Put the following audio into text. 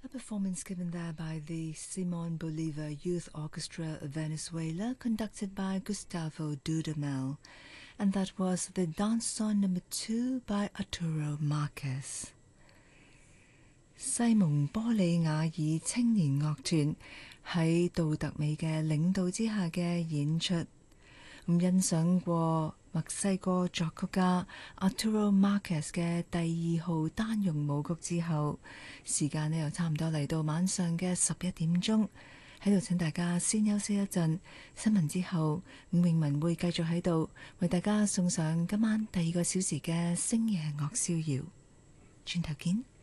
performance given there by the Simon Bolivar Youth Orchestra of Venezuela, conducted by Gustavo Dudamel, and that was the Dance Song No. 2 by Arturo Marquez. 西蒙波利亞爾青年樂團喺杜特美嘅領導之下嘅演出，欣賞過墨西哥作曲家 Arturo Marquez 嘅第2號單用舞曲之後，時間又差唔多嚟到晚上嘅11點鐘，喺度請大家先休息一陣，新聞之後伍詠文會繼續喺度為大家送上今晚第2個小時嘅星夜樂逍遙，轉頭見。